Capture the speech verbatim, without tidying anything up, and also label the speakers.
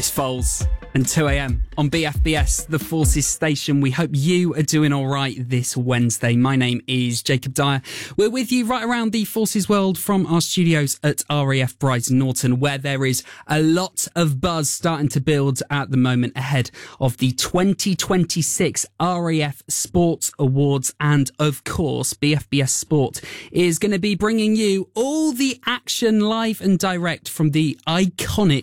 Speaker 1: It's Foles and two a.m. on B F B S, the Forces station. We hope you are doing all right this Wednesday. My name is Jacob Dyer. We're with you right around the Forces world from our studios at R A F Brighton Norton, where there is a lot of buzz starting to build at the moment ahead of the twenty twenty-six R A F Sports Awards. And of course, B F B S Sport is going to be bringing you all the action live and direct from the iconic